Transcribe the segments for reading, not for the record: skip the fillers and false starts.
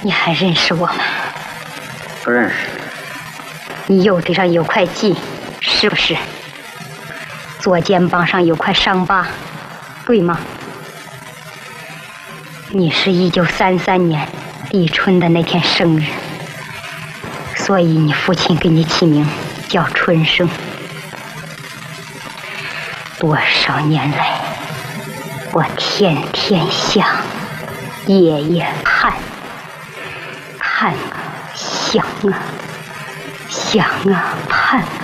你还认识我吗？ 不认识。 你右腿上有块记，是不是？左肩膀上有块伤疤，对吗？你是1933年立春的那天生日，所以你父亲给你起名叫春生。多少年来，我天天想，夜夜盼，盼啊，想啊，想啊，盼啊，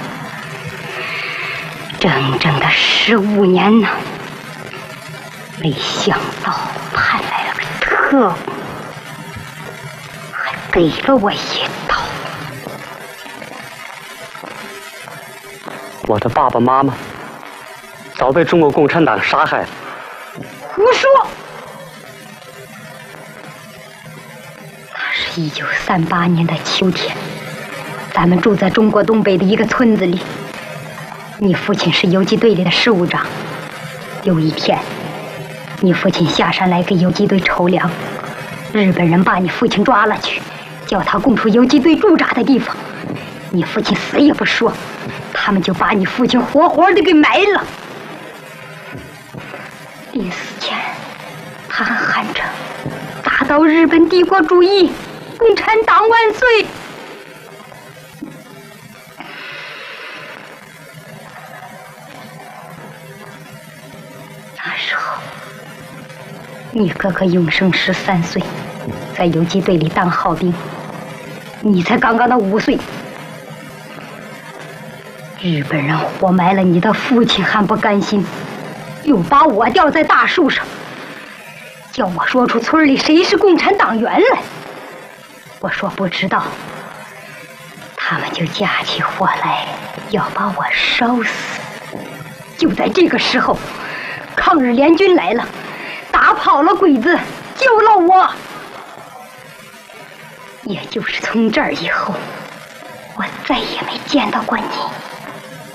整整的15年呢，没想到盼来了个特务，还给了我一刀。 我的爸爸妈妈早被中国共产党杀害了。 胡说！那是1938年的秋天，咱们住在中国东北的一个村子里。你父亲是游击队里的事务长。有一天，你父亲下山来给游击队筹粮，日本人把你父亲抓了去，叫他供出游击队驻扎的地方。你父亲死也不说，他们就把你父亲活活的给埋了。临死前，他还喊着“打倒日本帝国主义，共产党万岁”。那时候，你哥哥永生13岁，在游击队里当号兵，你才刚刚的5岁。日本人活埋了你的父亲还不甘心，又把我吊在大树上，叫我说出村里谁是共产党员来。我说不知道，他们就架起火来要把我烧死。就在这个时候，抗日联军来了，打跑了鬼子，救了我。也就是从这儿以后，我再也没见到过你。